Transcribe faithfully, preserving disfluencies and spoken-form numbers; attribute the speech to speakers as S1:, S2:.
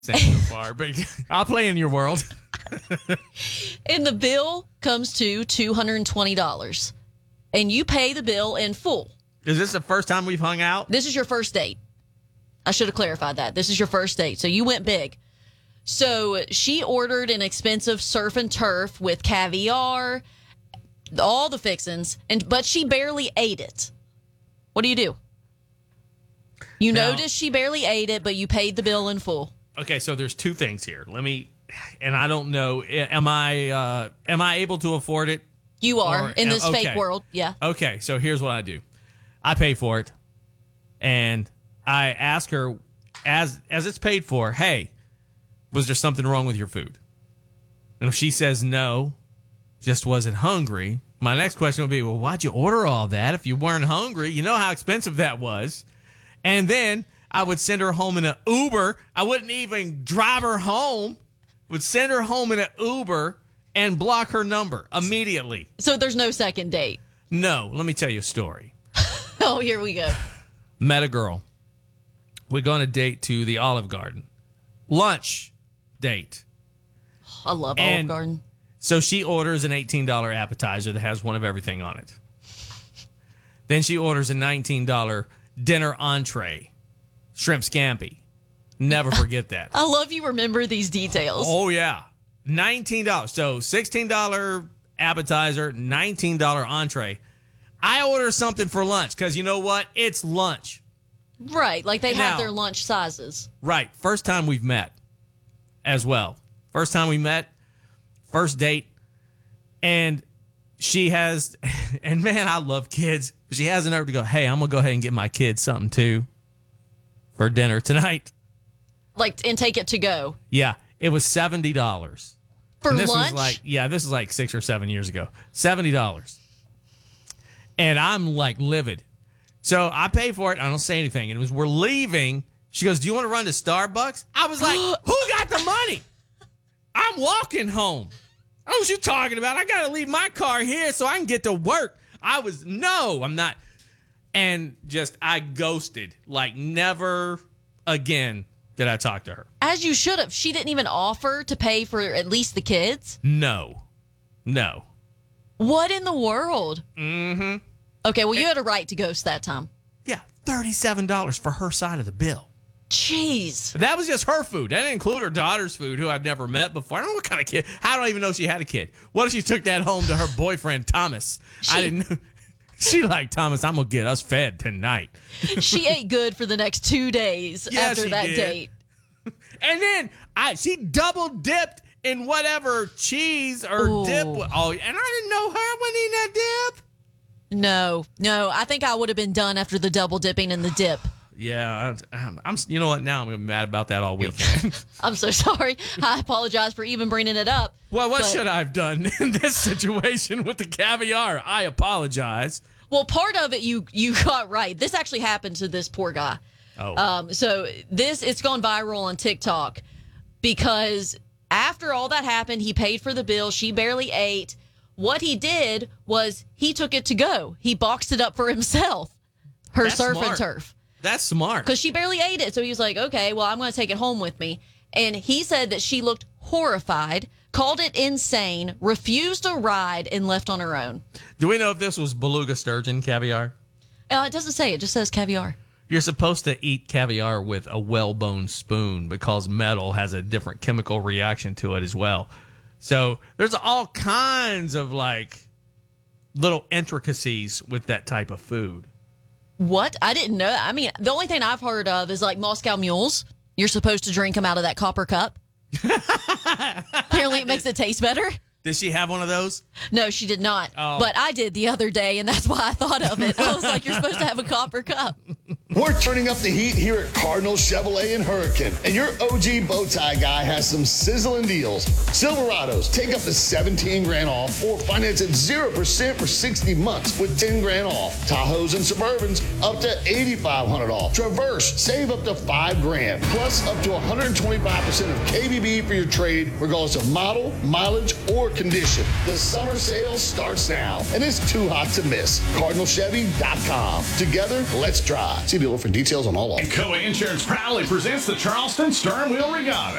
S1: so far, but I'll play in your world.
S2: And the bill comes to two hundred twenty dollars. And you pay the bill in full.
S1: Is this the first time we've hung out?
S2: This is your first date. I should have clarified that. This is your first date. So you went big. So she ordered an expensive surf and turf with caviar, all the fixins, and but she barely ate it. What do you do? You
S1: Now,
S2: noticed she barely ate it, but you paid the bill in full.
S1: Okay, so there's two things here. Let me, and I don't know, am I uh, am I able to afford it?
S2: You are
S1: Or-
S2: in this
S1: okay.
S2: fake world. Yeah.
S1: Okay, so here's what I do. I pay for it, and I ask her, as as it's paid for, hey, was there something wrong with your food? And if she says no, just wasn't hungry, my next question would be, well, why'd you order all that if you weren't hungry? You know how expensive that was. And then I would send her home in an Uber. I wouldn't even drive her home. Would send her home in an Uber and block her number immediately.
S2: So there's no second date.
S1: No, let me tell you a story.
S2: Oh, here we go.
S1: Met a girl. We go on a date to the Olive Garden. Lunch date.
S2: I love
S1: And-
S2: Olive Garden.
S1: So she orders an eighteen dollars appetizer that has one of everything on it. Then she orders a nineteen dollars dinner entree, shrimp scampi. Never forget that.
S2: I love you remember these details.
S1: Oh, yeah. nineteen dollars. So sixteen dollars appetizer, nineteen dollars entree. I order something for lunch because you know what? It's lunch.
S2: Right. Like they
S1: Now-
S2: have their lunch sizes.
S1: Right. First time we've met as well. First time we met, first date. And she has, and man, I love kids. She has the nerve to go, hey, I'm going to go ahead and get my kids something too for dinner tonight.
S2: Like, and take it to go.
S1: Yeah. It was seventy dollars.
S2: For
S1: And this
S2: lunch?
S1: was like, yeah, this is like six or seven years ago. seventy dollars. And I'm like livid. So I pay for it. I don't say anything. And as we're leaving, she goes, do you want to run to Starbucks? I was like, who got the money? I'm walking home. I was you talking about? I got to leave my car here so I can get to work. I was, no, I'm not. And just, I ghosted. Like, never again did I talk to her.
S2: As you should have. She didn't even offer to pay for at least the kids.
S1: No. No.
S2: What in the world?
S1: Mm-hmm.
S2: Okay, well, you had a right to ghost that time.
S1: Yeah, thirty-seven dollars for her side of the bill.
S2: Jeez.
S1: That was just her food. That didn't include her daughter's food, who I've never met before. I don't know what kind of kid. I don't even know she had a kid. What if she took that home to her boyfriend, Thomas?
S2: She-
S1: I didn't know. She like, Thomas, I'm going to get us fed tonight.
S2: She ate good for the next two days
S1: Yeah,
S2: after
S1: she
S2: that
S1: did.
S2: date.
S1: And then I she double dipped in whatever cheese or
S2: Ooh.
S1: dip. Oh, and I didn't know her when eating that dip.
S2: No, no. I think I would have been done after the double dipping in the dip.
S1: Yeah, I, I'm, I'm. You know what? Now I'm gonna be mad about that all weekend.
S2: I'm so sorry. I apologize for even bringing it up.
S1: Well, what
S2: But-
S1: should I have done in this situation with the caviar? I apologize.
S2: Well, part of it you you got right. This actually happened to this poor guy.
S1: Oh,
S2: Um, so this it's gone viral on TikTok because after all that happened, he paid for the bill. She barely ate. What he did was he took it to go. He boxed it up for himself. Her
S1: That's
S2: surf and
S1: smart.
S2: turf.
S1: that's smart.
S2: Because she barely ate it. So he was like, okay, well, I'm going to take it home with me. And he said that she looked horrified, called it insane, refused a ride, and left on her own.
S1: Do we know if this was beluga sturgeon caviar?
S2: Uh, it doesn't say. It just says caviar.
S1: You're supposed to eat caviar with a well-boned spoon because metal has a different chemical reaction to it as well. So there's all kinds of like little intricacies with that type of food.
S2: What? I didn't know. I mean, the only thing I've heard of is like Moscow mules. You're supposed to drink them out of that copper cup. Apparently, it makes it taste better.
S1: Did she have one of those?
S2: No, she did not.
S1: Oh.
S2: But I did the other day, and that's why I thought of it. I was like, you're supposed to have a copper cup.
S3: We're turning up the heat here at Cardinal Chevrolet in Hurricane, and your O G bow tie guy has some sizzling deals. Silverados take up to seventeen grand off, or finance at zero percent for sixty months with ten grand off. Tahoes and Suburbans up to eighty-five hundred off. Traverse save up to five grand, plus up to one hundred twenty-five percent of K B B for your trade, regardless of model, mileage, or condition. The summer sale starts now, and it's too hot to miss. Cardinal Chevy dot com. Together, let's drive. See dealer for details on all offers.
S4: Coa Insurance proudly presents the Charleston Stern Wheel Regatta.